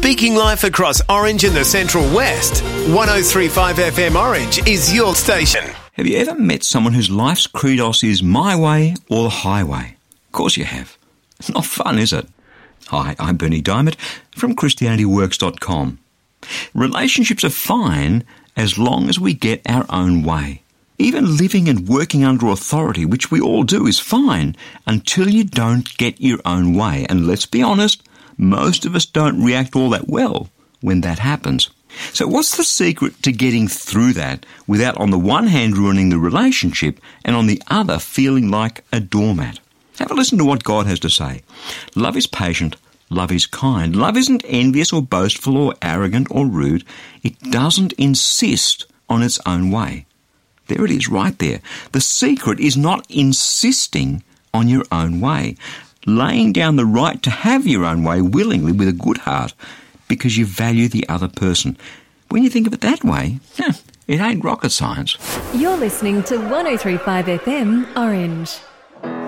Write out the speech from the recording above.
Speaking life across Orange and the Central West, 103.5 FM Orange is your station. Have you ever met someone whose life's credos is my way or the highway? Of course you have. It's not fun, is it? Hi, I'm Bernie Diamond from ChristianityWorks.com. Relationships are fine as long as we get our own way. Even living and working under authority, which we all do, is fine until you don't get your own way. And let's be honest, most of us don't react all that well when that happens. So what's the secret to getting through that without on the one hand ruining the relationship and on the other feeling like a doormat? Have a listen to what God has to say. Love is patient. Love is kind. Love isn't envious or boastful or arrogant or rude. It doesn't insist on its own way. There it is right there. The secret is not insisting on your own way, laying down the right to have your own way willingly with a good heart because you value the other person. When you think of it that way, it ain't rocket science. You're listening to 103.5 FM Orange.